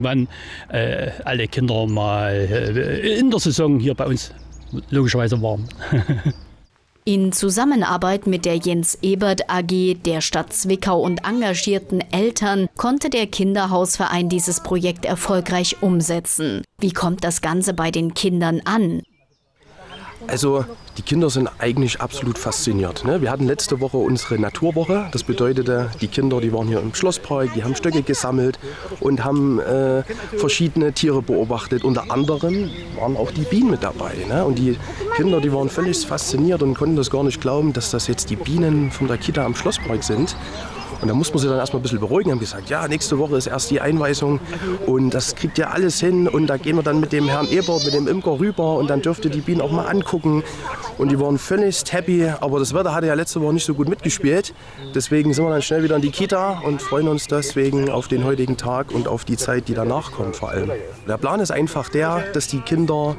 Wann alle Kinder mal in der Saison hier bei uns logischerweise waren. In Zusammenarbeit mit der Jens-Ebert AG, der Stadt Zwickau und engagierten Eltern konnte der Kinderhausverein dieses Projekt erfolgreich umsetzen. Wie kommt das Ganze bei den Kindern an? Also die Kinder sind eigentlich absolut fasziniert. Ne? Wir hatten letzte Woche unsere Naturwoche. Das bedeutete, die Kinder, die waren hier im Schlosspark, die haben Stöcke gesammelt und haben verschiedene Tiere beobachtet. Unter anderem waren auch die Bienen mit dabei. Ne? Und die Kinder, die waren völlig fasziniert und konnten das gar nicht glauben, dass das jetzt die Bienen von der Kita am Schlosspark sind. Und da mussten wir sie dann erstmal ein bisschen beruhigen, haben gesagt, ja, nächste Woche ist erst die Einweisung und das kriegt ihr alles hin und da gehen wir dann mit dem Herrn Ebert, mit dem Imker rüber und dann dürft ihr die Bienen auch mal angucken. Und die waren völlig happy, aber das Wetter hatte ja letzte Woche nicht so gut mitgespielt. Deswegen sind wir dann schnell wieder in die Kita und freuen uns deswegen auf den heutigen Tag und auf die Zeit, die danach kommt vor allem. Der Plan ist einfach der, dass die Kinder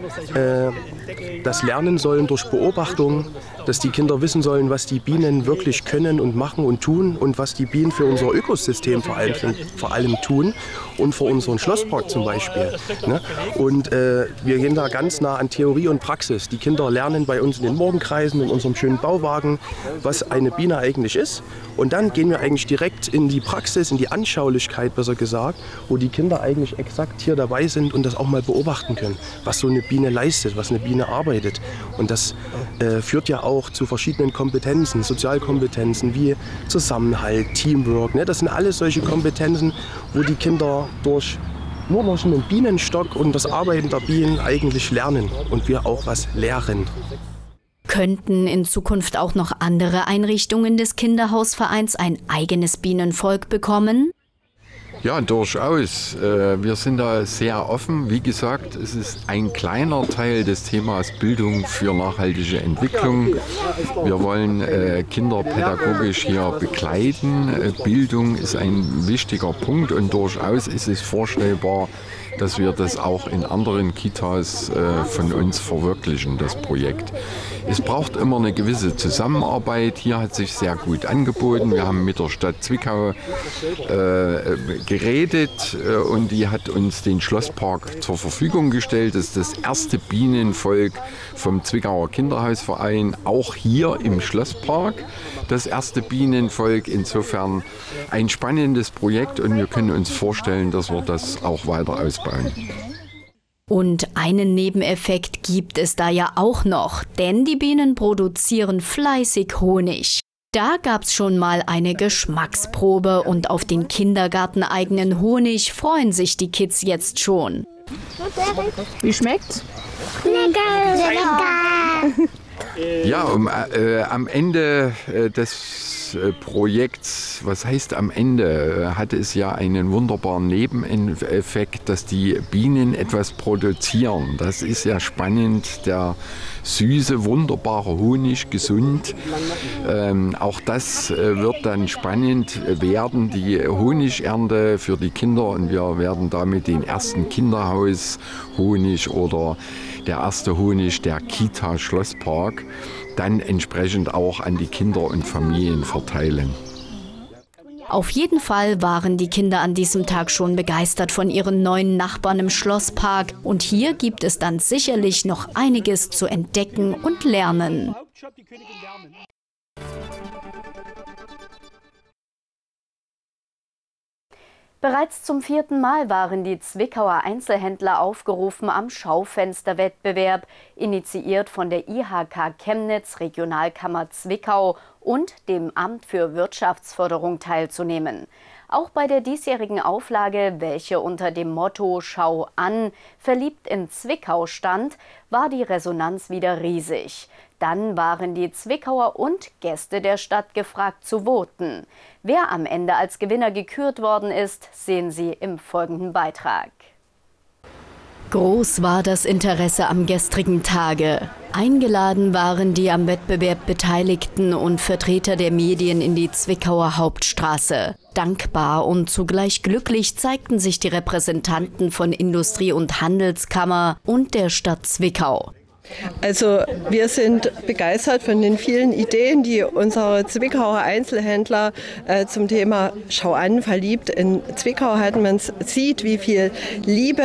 das lernen sollen durch Beobachtung, dass die Kinder wissen sollen, was die Bienen wirklich können und machen und tun und was die Bienen für unser Ökosystem vor allem tun und für unseren Schlosspark zum Beispiel. Ne? Und wir gehen da ganz nah an Theorie und Praxis. Die Kinder lernen bei uns in den Morgenkreisen, in unserem schönen Bauwagen, was eine Biene eigentlich ist. Und dann gehen wir eigentlich direkt in die Praxis, in die Anschaulichkeit besser gesagt, wo die Kinder eigentlich exakt hier dabei sind und das auch mal beobachten können, was so eine Biene leistet, was eine Biene arbeitet. Und das führt ja auch zu verschiedenen Kompetenzen, Sozialkompetenzen wie Zusammenhalt, Teamwork. Ne? Das sind alles solche Kompetenzen, wo die Kinder nur durch einen Bienenstock und das Arbeiten der Bienen eigentlich lernen und wir auch was lehren. Könnten in Zukunft auch noch andere Einrichtungen des Kinderhausvereins ein eigenes Bienenvolk bekommen? Ja, durchaus. Wir sind da sehr offen. Wie gesagt, es ist ein kleiner Teil des Themas Bildung für nachhaltige Entwicklung. Wir wollen Kinder pädagogisch hier begleiten. Bildung ist ein wichtiger Punkt und durchaus ist es vorstellbar, dass wir das auch in anderen Kitas von uns verwirklichen, das Projekt. Es braucht immer eine gewisse Zusammenarbeit. Hier hat sich sehr gut angeboten. Wir haben mit der Stadt Zwickau geredet und die hat uns den Schlosspark zur Verfügung gestellt. Das ist das erste Bienenvolk vom Zwickauer Kinderhausverein, auch hier im Schlosspark. Das erste Bienenvolk, insofern ein spannendes Projekt und wir können uns vorstellen, dass wir das auch weiter ausbauen. Und einen Nebeneffekt gibt es da ja auch noch, denn die Bienen produzieren fleißig Honig. Da gab's schon mal eine Geschmacksprobe und auf den kindergarteneigenen Honig freuen sich die Kids jetzt schon. Wie schmeckt's? Lecker. Ja, am Ende des Projekts, was heißt am Ende, hatte es ja einen wunderbaren Nebeneffekt, dass die Bienen etwas produzieren. Das ist ja spannend, der süße, wunderbare Honig, gesund. Auch das wird dann spannend werden, die Honigernte für die Kinder und wir werden damit den ersten Kinderhaus-Honig oder der erste Honig der Kita Schlosspark dann entsprechend auch an die Kinder und Familien verteilen. Auf jeden Fall waren die Kinder an diesem Tag schon begeistert von ihren neuen Nachbarn im Schlosspark. Und hier gibt es dann sicherlich noch einiges zu entdecken und lernen. Bereits zum 4. Mal waren die Zwickauer Einzelhändler aufgerufen am Schaufensterwettbewerb, initiiert von der IHK Chemnitz, Regionalkammer Zwickau und dem Amt für Wirtschaftsförderung teilzunehmen. Auch bei der diesjährigen Auflage, welche unter dem Motto Schau an, verliebt in Zwickau stand, war die Resonanz wieder riesig. Dann waren die Zwickauer und Gäste der Stadt gefragt zu voten. Wer am Ende als Gewinner gekürt worden ist, sehen Sie im folgenden Beitrag. Groß war das Interesse am gestrigen Tage. Eingeladen waren die am Wettbewerb Beteiligten und Vertreter der Medien in die Zwickauer Hauptstraße. Dankbar und zugleich glücklich zeigten sich die Repräsentanten von Industrie- und Handelskammer und der Stadt Zwickau. Also wir sind begeistert von den vielen Ideen, die unsere Zwickauer Einzelhändler zum Thema Schau an, verliebt in Zwickau hatten. Man sieht, wie viel Liebe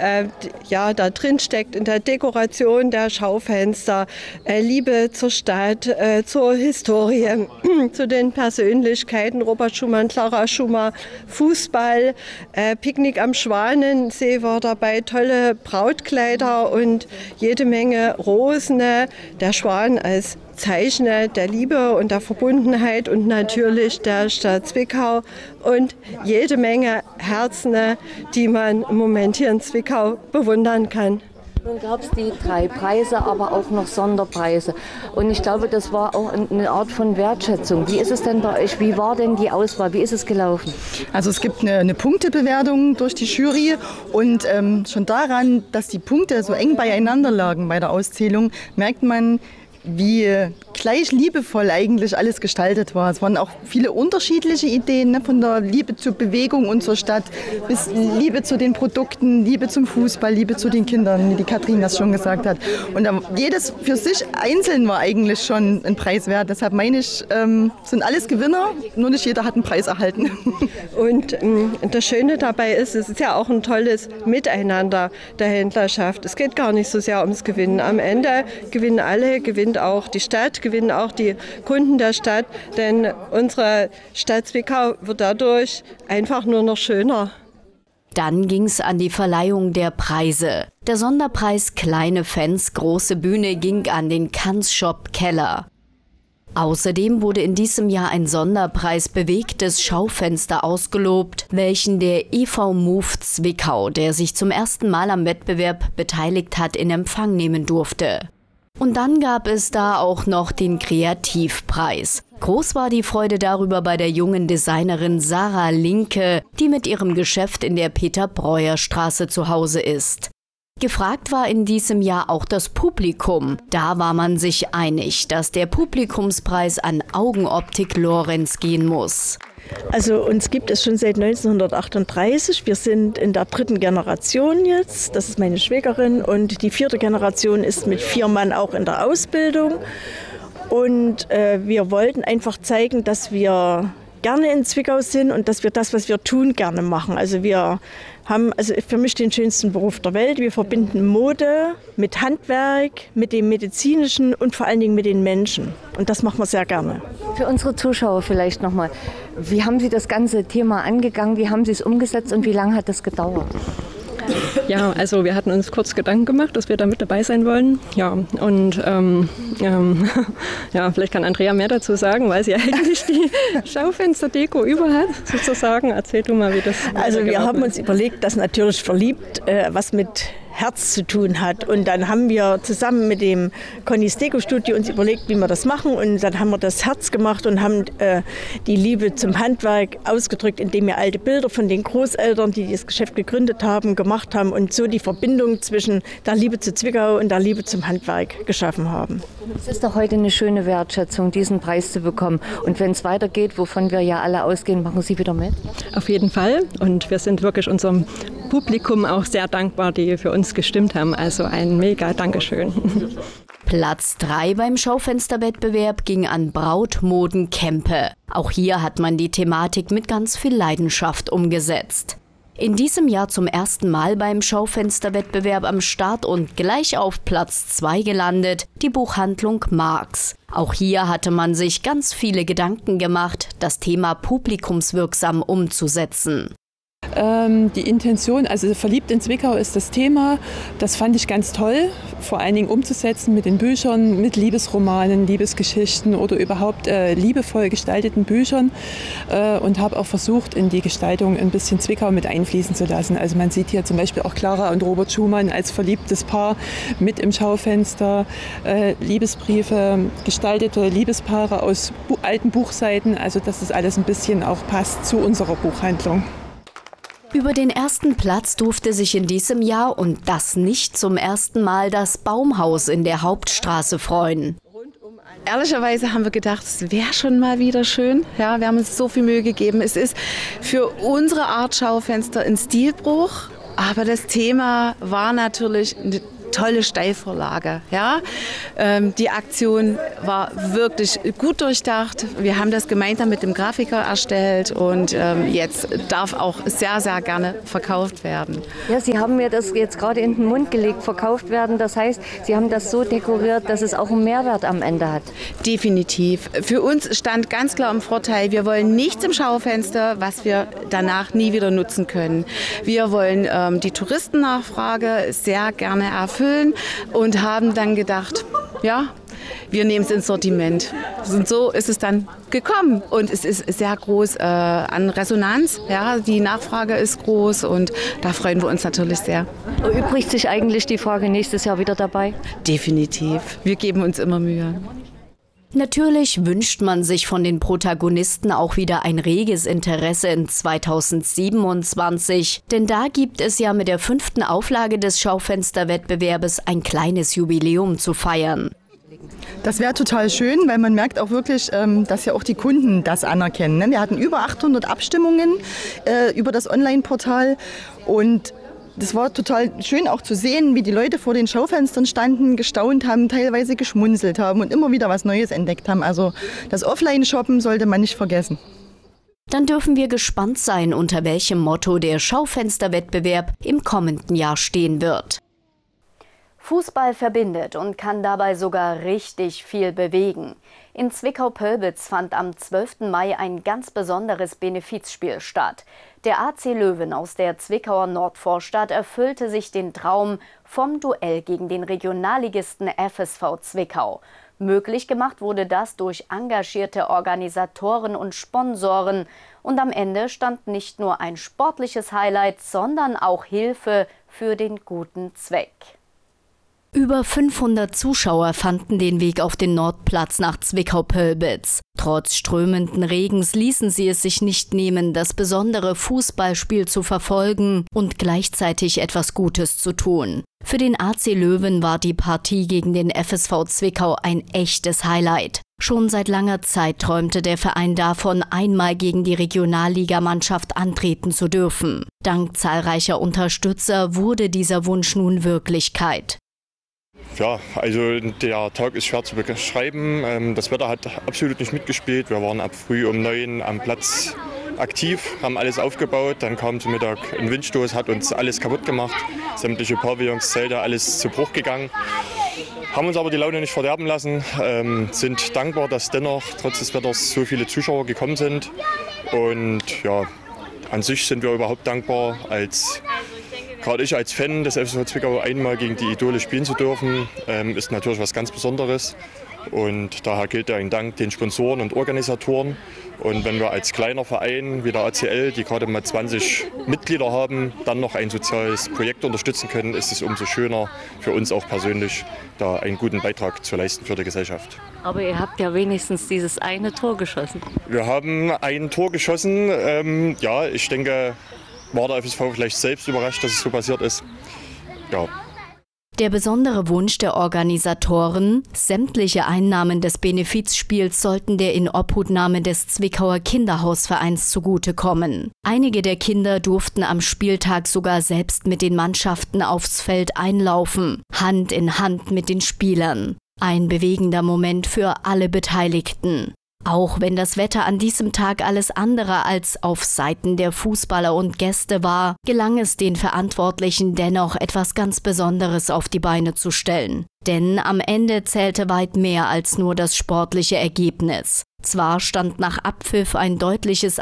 da drin steckt in der Dekoration der Schaufenster, Liebe zur Stadt, zur Historie, zu den Persönlichkeiten, Robert Schumann, Clara Schumann, Fußball, Picknick am Schwanensee war dabei, tolle Brautkleider und jede Menge Rosen, der Schwan als Zeichen der Liebe und der Verbundenheit und natürlich der Stadt Zwickau und jede Menge Herzen, die man im Moment hier in Zwickau bewundern kann. Nun gab es die 3 Preise, aber auch noch Sonderpreise. Und ich glaube, das war auch eine Art von Wertschätzung. Wie ist es denn bei euch? Wie war denn die Auswahl? Wie ist es gelaufen? Also es gibt eine Punktebewertung durch die Jury und schon daran, dass die Punkte so eng beieinander lagen bei der Auszählung, merkt man, wie gleich liebevoll eigentlich alles gestaltet war. Es waren auch viele unterschiedliche Ideen, ne? Von der Liebe zur Bewegung und zur Stadt bis Liebe zu den Produkten, Liebe zum Fußball, Liebe zu den Kindern, wie die Katrin das schon gesagt hat. Und jedes für sich einzeln war eigentlich schon ein Preis wert. Deshalb meine ich, sind alles Gewinner, nur nicht jeder hat einen Preis erhalten. Und das Schöne dabei ist, es ist ja auch ein tolles Miteinander der Händlerschaft. Es geht gar nicht so sehr ums Gewinnen. Am Ende gewinnen alle, gewinnt auch die Stadt, gewinnen auch die Kunden der Stadt, denn unsere Stadt Zwickau wird dadurch einfach nur noch schöner. Dann ging's an die Verleihung der Preise. Der Sonderpreis Kleine Fans, große Bühne ging an den Kanzshop Keller. Außerdem wurde in diesem Jahr ein Sonderpreis Bewegtes Schaufenster ausgelobt, welchen der EV Move Zwickau, der sich zum ersten Mal am Wettbewerb beteiligt hat, in Empfang nehmen durfte. Und dann gab es da auch noch den Kreativpreis. Groß war die Freude darüber bei der jungen Designerin Sarah Linke, die mit ihrem Geschäft in der Peter-Breuer-Straße zu Hause ist. Gefragt war in diesem Jahr auch das Publikum. Da war man sich einig, dass der Publikumspreis an Augenoptik Lorenz gehen muss. Also uns gibt es schon seit 1938. Wir sind in der 3. Generation jetzt. Das ist meine Schwägerin. Und die 4. Generation ist mit 4 Mann auch in der Ausbildung. Und wir wollten einfach zeigen, dass wir gerne in Zwickau sind und dass wir das, was wir tun, gerne machen. Also wir haben für mich den schönsten Beruf der Welt. Wir verbinden Mode mit Handwerk, mit dem Medizinischen und vor allen Dingen mit den Menschen. Und das machen wir sehr gerne. Für unsere Zuschauer vielleicht nochmal. Wie haben Sie das ganze Thema angegangen? Wie haben Sie es umgesetzt und wie lange hat das gedauert? Ja, also wir hatten uns kurz Gedanken gemacht, dass wir da mit dabei sein wollen. Ja, und vielleicht kann Andrea mehr dazu sagen, weil sie eigentlich die Schaufensterdeko über hat, sozusagen. Erzähl du mal, wie das Also wir haben uns überlegt, dass natürlich verliebt was mit Herz zu tun hat. Und dann haben wir zusammen mit dem Connys Deko-Studio uns überlegt, wie wir das machen. Und dann haben wir das Herz gemacht und haben die Liebe zum Handwerk ausgedrückt, indem wir alte Bilder von den Großeltern, die das Geschäft gegründet haben, gemacht haben und so die Verbindung zwischen der Liebe zu Zwickau und der Liebe zum Handwerk geschaffen haben. Es ist doch heute eine schöne Wertschätzung, diesen Preis zu bekommen. Und wenn es weitergeht, wovon wir ja alle ausgehen, machen Sie wieder mit? Auf jeden Fall. Und wir sind wirklich unserem Publikum auch sehr dankbar, die für uns gestimmt haben. Also ein mega Dankeschön. Platz 3 beim Schaufensterwettbewerb ging an Brautmoden Kempe. Auch hier hat man die Thematik mit ganz viel Leidenschaft umgesetzt. In diesem Jahr zum ersten Mal beim Schaufensterwettbewerb am Start und gleich auf Platz 2 gelandet, die Buchhandlung Marx. Auch hier hatte man sich ganz viele Gedanken gemacht, das Thema publikumswirksam umzusetzen. Die Intention, also verliebt in Zwickau ist das Thema, das fand ich ganz toll, vor allen Dingen umzusetzen mit den Büchern, mit Liebesromanen, Liebesgeschichten oder überhaupt liebevoll gestalteten Büchern und habe auch versucht, in die Gestaltung ein bisschen Zwickau mit einfließen zu lassen. Also man sieht hier zum Beispiel auch Clara und Robert Schumann als verliebtes Paar mit im Schaufenster, Liebesbriefe, gestaltete Liebespaare aus alten Buchseiten, also dass das alles ein bisschen auch passt zu unserer Buchhandlung. Über den ersten Platz durfte sich in diesem Jahr und das nicht zum ersten Mal das Baumhaus in der Hauptstraße freuen. Ehrlicherweise haben wir gedacht, es wäre schon mal wieder schön. Ja, wir haben uns so viel Mühe gegeben. Es ist für unsere Art Schaufenster ein Stilbruch, aber das Thema war natürlich tolle Steilvorlage. Ja? Die Aktion war wirklich gut durchdacht. Wir haben das gemeinsam mit dem Grafiker erstellt und jetzt darf auch sehr, sehr gerne verkauft werden. Ja, Sie haben mir das jetzt gerade in den Mund gelegt, verkauft werden. Das heißt, Sie haben das so dekoriert, dass es auch einen Mehrwert am Ende hat. Definitiv. Für uns stand ganz klar im Vorteil, wir wollen nichts im Schaufenster, was wir danach nie wieder nutzen können. Wir wollen die Touristennachfrage sehr gerne erfüllen und haben dann gedacht, ja, wir nehmen es ins Sortiment. Und so ist es dann gekommen und es ist sehr groß an Resonanz. Ja, die Nachfrage ist groß und da freuen wir uns natürlich sehr. Erübrigt sich eigentlich die Frage nächstes Jahr wieder dabei? Definitiv. Wir geben uns immer Mühe. Natürlich wünscht man sich von den Protagonisten auch wieder ein reges Interesse in 2027, denn da gibt es ja mit der 5. Auflage des Schaufensterwettbewerbes ein kleines Jubiläum zu feiern. Das wäre total schön, weil man merkt auch wirklich, dass ja auch die Kunden das anerkennen. Wir hatten über 800 Abstimmungen über das Online-Portal und das war total schön auch zu sehen, wie die Leute vor den Schaufenstern standen, gestaunt haben, teilweise geschmunzelt haben und immer wieder was Neues entdeckt haben. Also das Offline-Shoppen sollte man nicht vergessen. Dann dürfen wir gespannt sein, unter welchem Motto der Schaufensterwettbewerb im kommenden Jahr stehen wird. Fußball verbindet und kann dabei sogar richtig viel bewegen. In Zwickau-Pölbitz fand am 12. Mai ein ganz besonderes Benefizspiel statt. Der AC Löwen aus der Zwickauer Nordvorstadt erfüllte sich den Traum vom Duell gegen den Regionalligisten FSV Zwickau. Möglich gemacht wurde das durch engagierte Organisatoren und Sponsoren. Und am Ende stand nicht nur ein sportliches Highlight, sondern auch Hilfe für den guten Zweck. Über 500 Zuschauer fanden den Weg auf den Nordplatz nach Zwickau-Pölbitz. Trotz strömenden Regens ließen sie es sich nicht nehmen, das besondere Fußballspiel zu verfolgen und gleichzeitig etwas Gutes zu tun. Für den AC Löwen war die Partie gegen den FSV Zwickau ein echtes Highlight. Schon seit langer Zeit träumte der Verein davon, einmal gegen die Regionalligamannschaft antreten zu dürfen. Dank zahlreicher Unterstützer wurde dieser Wunsch nun Wirklichkeit. Ja, also der Tag ist schwer zu beschreiben. Das Wetter hat absolut nicht mitgespielt. Wir waren ab früh um 9 am Platz aktiv, haben alles aufgebaut. Dann kam zum Mittag ein Windstoß, hat uns alles kaputt gemacht. Sämtliche Pavillons, Zelte, alles zu Bruch gegangen. Haben uns aber die Laune nicht verderben lassen, sind dankbar, dass dennoch trotz des Wetters so viele Zuschauer gekommen sind. Und ja, an sich sind wir überhaupt dankbar, gerade ich als Fan des FSV Zwickau einmal gegen die Idole spielen zu dürfen, ist natürlich was ganz Besonderes. Und daher gilt ein Dank den Sponsoren und Organisatoren. Und wenn wir als kleiner Verein wie der ACL, die gerade mal 20 Mitglieder haben, dann noch ein soziales Projekt unterstützen können, ist es umso schöner für uns auch persönlich, da einen guten Beitrag zu leisten für die Gesellschaft. Aber ihr habt ja wenigstens dieses eine Tor geschossen. Wir haben ein Tor geschossen. Ja, ich denke, war der FSV vielleicht selbst überrascht, dass es so passiert ist. Ja. Der besondere Wunsch der Organisatoren, sämtliche Einnahmen des Benefizspiels sollten der Inobhutnahme des Zwickauer Kinderhausvereins zugutekommen. Einige der Kinder durften am Spieltag sogar selbst mit den Mannschaften aufs Feld einlaufen, Hand in Hand mit den Spielern. Ein bewegender Moment für alle Beteiligten. Auch wenn das Wetter an diesem Tag alles andere als auf Seiten der Fußballer und Gäste war, gelang es den Verantwortlichen dennoch, etwas ganz Besonderes auf die Beine zu stellen. Denn am Ende zählte weit mehr als nur das sportliche Ergebnis. Zwar stand nach Abpfiff ein deutliches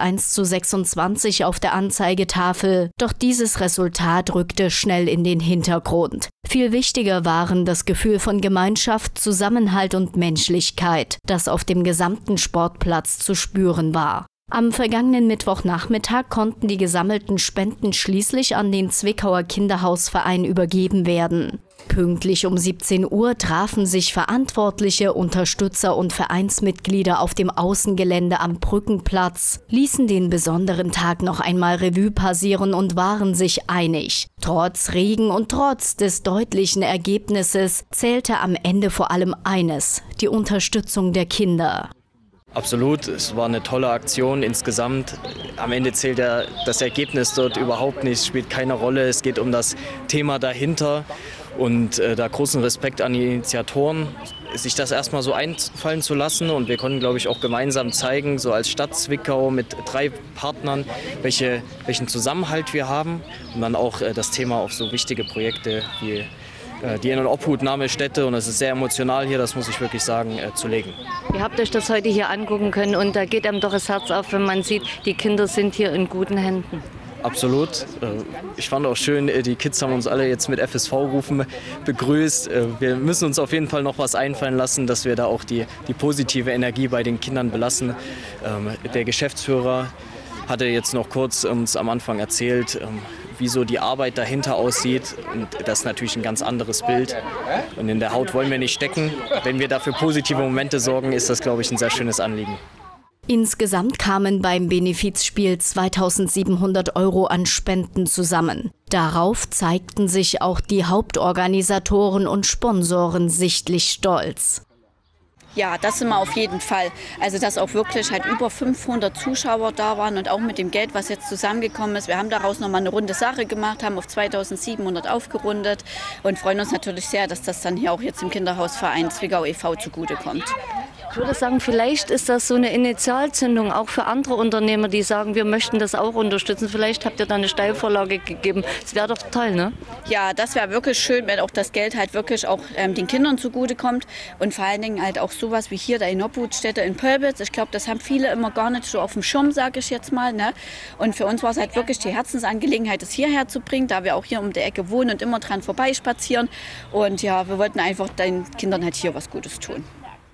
1:26 auf der Anzeigetafel, doch dieses Resultat rückte schnell in den Hintergrund. Viel wichtiger waren das Gefühl von Gemeinschaft, Zusammenhalt und Menschlichkeit, das auf dem gesamten Sportplatz zu spüren war. Am vergangenen Mittwochnachmittag konnten die gesammelten Spenden schließlich an den Zwickauer Kinderhausverein übergeben werden. Pünktlich um 17 Uhr trafen sich Verantwortliche, Unterstützer und Vereinsmitglieder auf dem Außengelände am Brückenplatz, ließen den besonderen Tag noch einmal Revue passieren und waren sich einig. Trotz Regen und trotz des deutlichen Ergebnisses zählte am Ende vor allem eines: die Unterstützung der Kinder. Absolut, es war eine tolle Aktion insgesamt. Am Ende zählt ja das Ergebnis dort überhaupt nicht, spielt keine Rolle. Es geht um das Thema dahinter. Und da großen Respekt an die Initiatoren, sich das erstmal so einfallen zu lassen. Und wir konnten, glaube ich, auch gemeinsam zeigen, so als Stadt Zwickau mit 3 Partnern, welchen Zusammenhalt wir haben. Und dann auch das Thema auf so wichtige Projekte wie die In- und Obhutnahmestätte, und es ist sehr emotional hier, das muss ich wirklich sagen, zu legen. Ihr habt euch das heute hier angucken können und da geht einem doch das Herz auf, wenn man sieht, die Kinder sind hier in guten Händen. Absolut. Ich fand auch schön, die Kids haben uns alle jetzt mit FSV-Rufen begrüßt. Wir müssen uns auf jeden Fall noch was einfallen lassen, dass wir da auch die positive Energie bei den Kindern belassen. Der Geschäftsführer hatte jetzt noch kurz uns am Anfang erzählt, wie so die Arbeit dahinter aussieht. Und das ist natürlich ein ganz anderes Bild. Und in der Haut wollen wir nicht stecken. Wenn wir dafür positive Momente sorgen, ist das, glaube ich, ein sehr schönes Anliegen. Insgesamt kamen beim Benefizspiel 2.700 € an Spenden zusammen. Darauf zeigten sich auch die Hauptorganisatoren und Sponsoren sichtlich stolz. Ja, das sind wir auf jeden Fall. Also dass auch wirklich halt über 500 Zuschauer da waren und auch mit dem Geld, was jetzt zusammengekommen ist. Wir haben daraus nochmal eine runde Sache gemacht, haben auf 2.700 aufgerundet und freuen uns natürlich sehr, dass das dann hier auch jetzt im Kinderhausverein Zwickau e.V. zugutekommt. Ich würde sagen, vielleicht ist das so eine Initialzündung auch für andere Unternehmer, die sagen, wir möchten das auch unterstützen. Vielleicht habt ihr da eine Steilvorlage gegeben. Das wäre doch toll, ne? Ja, das wäre wirklich schön, wenn auch das Geld halt wirklich auch den Kindern zugutekommt und vor allen Dingen halt auch sowas wie hier der In-Obhutstätte in Pölbitz. Ich glaube, das haben viele immer gar nicht so auf dem Schirm, sage ich jetzt mal. Ne? Und für uns war es halt wirklich die Herzensangelegenheit, das hierher zu bringen, da wir auch hier um die Ecke wohnen und immer dran vorbeispazieren. Und ja, wir wollten einfach den Kindern halt hier was Gutes tun.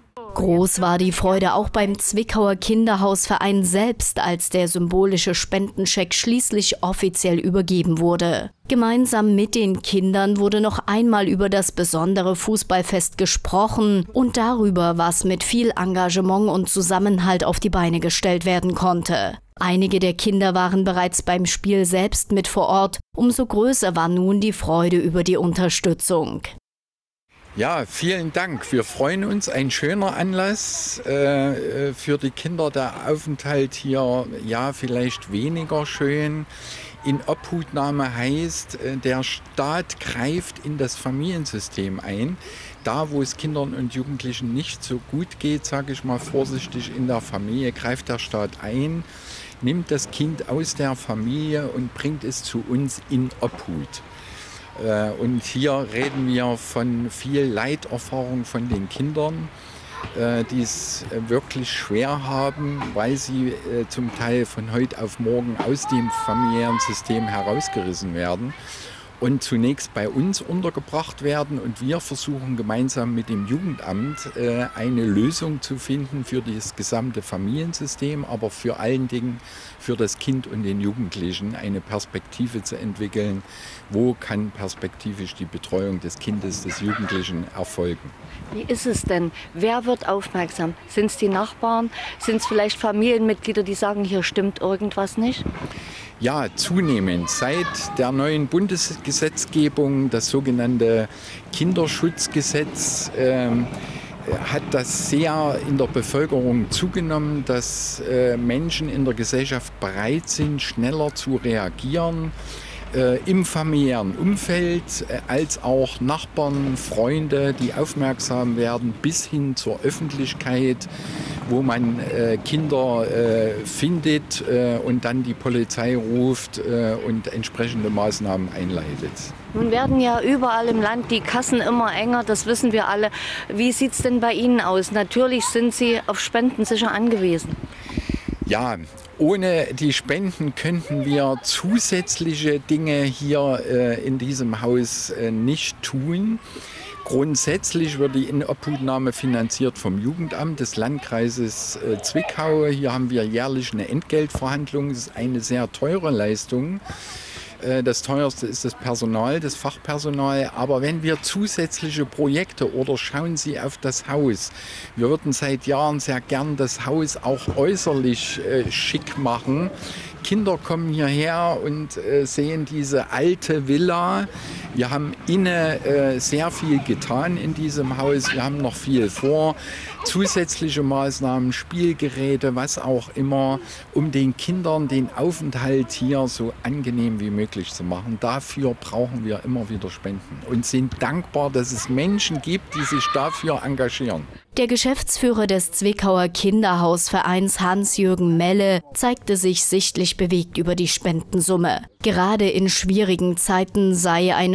Groß war die Freude auch beim Zwickauer Kinderhausverein selbst, als der symbolische Spendenscheck schließlich offiziell übergeben wurde. Gemeinsam mit den Kindern wurde noch einmal über das besondere Fußballfest gesprochen und darüber, was mit viel Engagement und Zusammenhalt auf die Beine gestellt werden konnte. Einige der Kinder waren bereits beim Spiel selbst mit vor Ort. Umso größer war nun die Freude über die Unterstützung. Ja, vielen Dank. Wir freuen uns. Ein schöner Anlass für die Kinder. Der Aufenthalt hier, ja, vielleicht weniger schön. In Obhutnahme heißt, der Staat greift in das Familiensystem ein. Da, wo es Kindern und Jugendlichen nicht so gut geht, sage ich mal vorsichtig, in der Familie, greift der Staat ein, nimmt das Kind aus der Familie und bringt es zu uns in Obhut. Und hier reden wir von viel Leiterfahrung von den Kindern, die es wirklich schwer haben, weil sie zum Teil von heute auf morgen aus dem familiären System herausgerissen werden und zunächst bei uns untergebracht werden. Und wir versuchen gemeinsam mit dem Jugendamt eine Lösung zu finden für das gesamte Familiensystem, aber vor allen Dingen für das Kind und den Jugendlichen eine Perspektive zu entwickeln. Wo kann perspektivisch die Betreuung des Kindes, des Jugendlichen erfolgen? Wie ist es denn? Wer wird aufmerksam? Sind es die Nachbarn? Sind es vielleicht Familienmitglieder, die sagen, hier stimmt irgendwas nicht? Ja, zunehmend. Seit der neuen Bundesgesetzgebung, das sogenannte Kinderschutzgesetz, hat das sehr in der Bevölkerung zugenommen, dass Menschen in der Gesellschaft bereit sind, schneller zu reagieren. Im familiären Umfeld, als auch Nachbarn, Freunde, die aufmerksam werden, bis hin zur Öffentlichkeit, wo man Kinder findet und dann die Polizei ruft und entsprechende Maßnahmen einleitet. Nun werden ja überall im Land die Kassen immer enger, das wissen wir alle. Wie sieht es denn bei Ihnen aus? Natürlich sind Sie auf Spenden sicher angewiesen. Ja, ohne die Spenden könnten wir zusätzliche Dinge hier in diesem Haus nicht tun. Grundsätzlich wird die Inobhutnahme finanziert vom Jugendamt des Landkreises Zwickau. Hier haben wir jährlich eine Entgeltverhandlung. Das ist eine sehr teure Leistung. Das teuerste ist das Personal, das Fachpersonal. Aber wenn wir zusätzliche Projekte oder schauen Sie auf das Haus. Wir würden seit Jahren sehr gern das Haus auch äußerlich schick machen. Kinder kommen hierher und sehen diese alte Villa Wir haben sehr viel getan in diesem Haus. Wir haben noch viel vor. Zusätzliche Maßnahmen, Spielgeräte, was auch immer, um den Kindern den Aufenthalt hier so angenehm wie möglich zu machen. Dafür brauchen wir immer wieder Spenden und sind dankbar, dass es Menschen gibt, die sich dafür engagieren. Der Geschäftsführer des Zwickauer Kinderhausvereins Hans-Jürgen Melle zeigte sich sichtlich bewegt über die Spendensumme. Gerade in schwierigen Zeiten sei eine